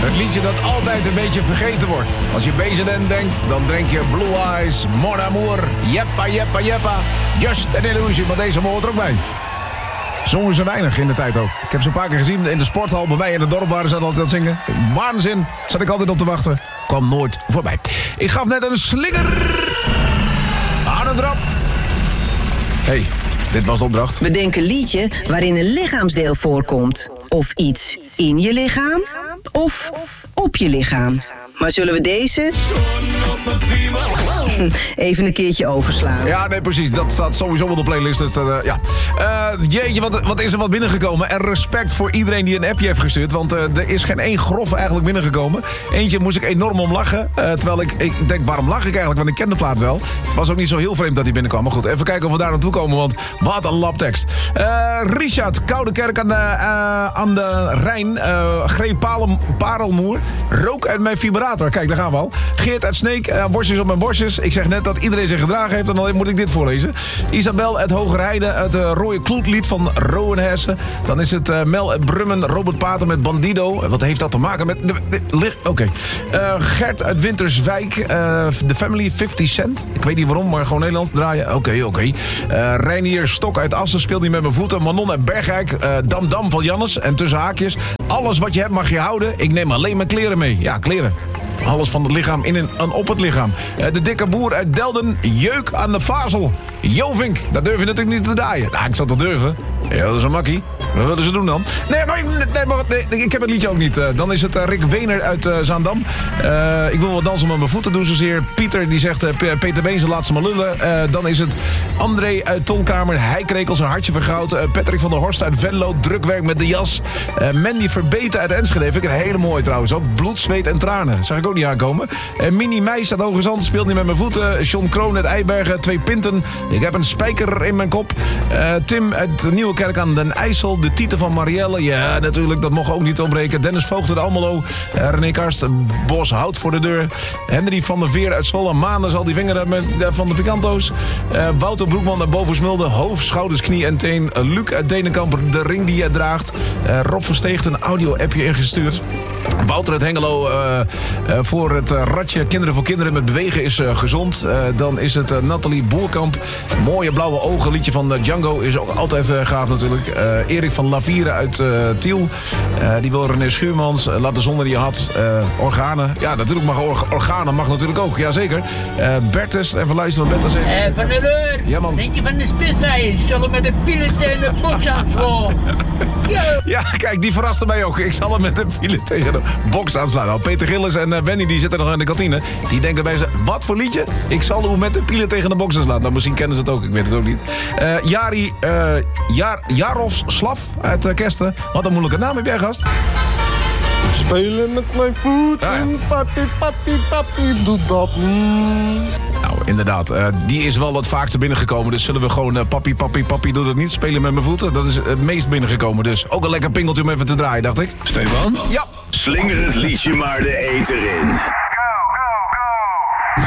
Het liedje dat altijd een beetje vergeten wordt. Als je BZN denkt, dan denk je Blue Eyes, Mon Amour, Jeppa, Jeppa, Jeppa. Just an Illusion, maar deze hoort er ook bij. Zongen ze weinig in de tijd ook. Ik heb ze een paar keer gezien in de sporthal bij mij in het dorp waren ze altijd aan het zingen. Waanzin, zat ik altijd op te wachten. Kwam nooit voorbij. Ik gaf net een slinger aan het rad. Hey, dit was de opdracht. Bedenk een liedje waarin een lichaamsdeel voorkomt. Of iets in je lichaam, of op je lichaam. Maar zullen we deze even een keertje overslaan? Ja, nee, precies. Dat staat sowieso op de playlist. Dus ja. Jeetje, wat is er wat binnengekomen. En respect voor iedereen die een appje heeft gestuurd. Want er is geen één groffe eigenlijk binnengekomen. Eentje moest ik enorm om lachen. Terwijl ik denk, waarom lach ik eigenlijk? Want ik ken de plaat wel. Het was ook niet zo heel vreemd dat die binnenkwam. Maar goed, even kijken of we daar naartoe komen. Want wat een labtekst. Richard, Koudekerk aan de Rijn. Greep Parelmoer. Rook uit mijn vibrator. Kijk, daar gaan we al. Geert uit Sneek. Borstjes op mijn borstjes. Ik zeg net dat iedereen zich gedragen heeft. En dan moet ik dit voorlezen. Isabel uit Hogerheide. Het rode kloetlied van Rowenhessen. Dan is het Mel uit Brummen. Robert Pater met Bandido. Wat heeft dat te maken met... Oké. Gert uit Winterswijk. The Family 50 Cent. Ik weet niet waarom, maar gewoon Nederland draaien. Oké. Reinier Stok uit Assen speelt niet met mijn voeten. Manon uit Bergijk. Dam van Jannes. En tussen haakjes. Alles wat je hebt mag je houden. Ik neem alleen mijn kleren mee. Ja, kleren. Alles van het lichaam in en op het lichaam. De dikke boer uit Delden. Jeuk aan de vazel. Jovink, dat durf je natuurlijk niet te draaien. Nou, ik zal het wel durven. Ja, dat is een makkie. Wat willen ze doen dan? Nee, ik heb het liedje ook niet. Dan is het Rick Wener uit Zaandam. Ik wil wat dansen met mijn voeten doen zozeer. Pieter die zegt Peter Beense laat ze maar lullen. Dan is het André uit Tolkamer. Heikrekel zijn hartje vergoud. Patrick van der Horst uit Venlo. Drukwerk met de jas. Mandy Verbeten uit Enschede. Vind ik een hele mooie trouwens. Ook bloed, zweet en tranen. Dat zag ik ook niet aankomen. Mini Meis uit Hoge Zand speelt niet met mijn voeten. John Kroon uit Eibergen. 2 pinten. Ik heb een spijker in mijn kop. Tim uit de Nieuwekerk aan den IJssel. De titel van Marielle. Ja, natuurlijk. Dat mocht ook niet ontbreken. Dennis Voogd uit Almelo. René Karst. Bos Hout voor de deur. Henry van der Veer uit Zwolle. Maanden zal die vinger van de Picanto's. Wouter Broekman uit Bovensmilde. Hoofd, schouders, knie en teen. Luc uit Denenkamp. De ring die hij draagt. Rob Versteegt een audio-appje ingestuurd. Wouter uit Hengelo voor het ratje Kinderen voor Kinderen met bewegen is gezond. Dan is het Nathalie Boerkamp. Mooie blauwe ogen. Liedje van Django is ook altijd gaaf natuurlijk. Erik van Lavieren uit Tiel. Die wil René Schuurmans. Laat de zon die je had. Organen. Ja, natuurlijk mag organen mag natuurlijk ook. Jazeker. Bertus. Even luisteren wat Bertus zegt. Van de deur. Ja, man. Denk je van de spitsheid? Zullen met de pielen tegen de box aanslaan? Ja, kijk, die verraste mij ook. Ik zal hem met de pielen tegen de box aanslaan. Nou, Peter Gillis en Wendy die zitten nog in de kantine. Die denken bij ze, wat voor liedje? Ik zal hem met de pielen tegen de box aanslaan. Nou, misschien kennen ze het ook. Ik weet het ook niet. Jaros Slaf uit Kesteren. Wat een moeilijke naam heb jij, gast. Spelen met mijn voeten, ja. papi, doe dat. Nou, inderdaad. Die is wel het vaakste binnengekomen. Dus zullen we gewoon papi, doe dat niet. Spelen met mijn voeten. Dat is het meest binnengekomen. Dus ook een lekker pingeltje om even te draaien, dacht ik. Stefan? Ja. Slinger het liedje maar de eter in.